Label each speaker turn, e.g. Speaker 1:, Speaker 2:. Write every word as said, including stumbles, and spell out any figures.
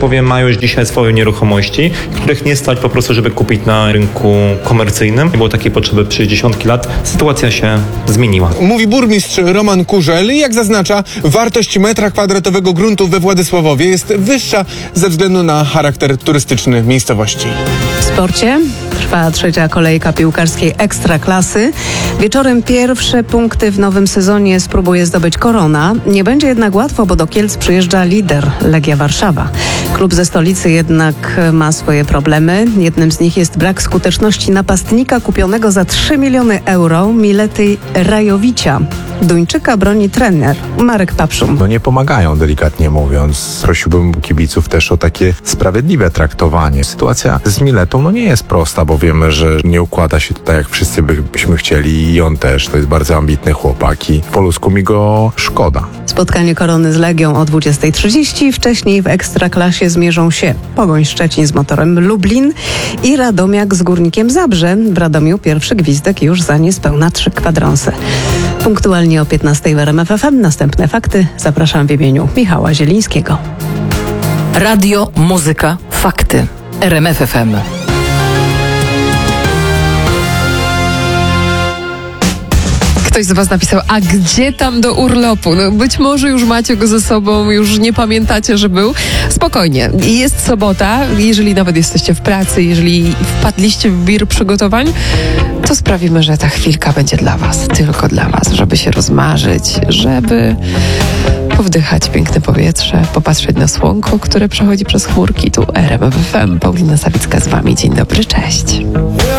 Speaker 1: powiem, mają już dzisiaj swoje nieruchomości, których nie stać po prostu, żeby kupić na rynku komercyjnym. Nie było takiej potrzeby przez dziesiątki lat. Sytuacja się zmieniła.
Speaker 2: Mówi burmistrz Roman Kurzel. Jak zaznacza, wartość metra kwadratowego gruntu we Władysławowie jest wyższa ze względu na charakter turystyczny miejscowości.
Speaker 3: W sporcie trwa trzecia kolejka piłkarskiej Ekstraklasy. Wieczorem pierwsze punkty w nowym sezonie spróbuje zdobyć Korona. Nie będzie jednak łatwo, bo do Kielc przyjeżdża lider Legia Warszawa. Klub ze stolicy jednak ma swoje problemy. Jednym z nich jest brak skuteczności napastnika kupionego za trzy miliony euro Milety Rajowicia. Duńczyka broni trener Marek Papszum.
Speaker 4: No nie pomagają, delikatnie mówiąc. Prosiłbym kibiców też o takie sprawiedliwe traktowanie. Sytuacja z Miletą no nie jest prosta, bo wiemy, że nie układa się tutaj jak wszyscy byśmy chcieli i on też. To jest bardzo ambitny chłopak i po ludzku mi go szkoda.
Speaker 3: Spotkanie Korony z Legią o dwudziestej trzydzieści. Wcześniej w Ekstraklasie zmierzą się Pogoń Szczecin z Motorem Lublin i Radomiak z Górnikiem Zabrze. W Radomiu pierwszy gwizdek już za niespełna trzy kwadranse. Punktualnie o piętnastej w R M F F M. Następne fakty zapraszam w imieniu Michała Zielińskiego.
Speaker 5: Radio, muzyka, fakty. R M F F M.
Speaker 6: Ktoś z was napisał, a gdzie tam do urlopu? No być może już macie go ze sobą, już nie pamiętacie, że był. Spokojnie, jest sobota, jeżeli nawet jesteście w pracy, jeżeli wpadliście w wir przygotowań, to sprawimy, że ta chwilka będzie dla was, tylko dla was, żeby się rozmarzyć, żeby powdychać piękne powietrze, popatrzeć na słonko, które przechodzi przez chmurki. Tu R M F F M, Paulina Sawicka z wami. Dzień dobry, cześć.